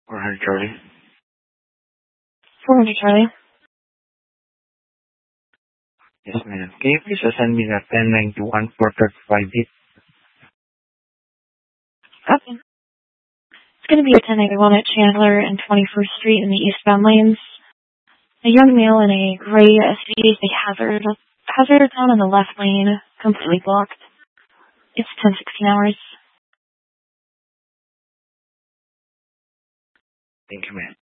400 Charlie. 400 Charlie. Yes, madam. Can you please send me the 1091 4358? Okay. It's going to be a 1091 at Chandler and 21st Street in the eastbound lanes. A young male in a gray SUV, the hazard down in the left lane, completely blocked. It's 1016 hours. Thank you, ma'am.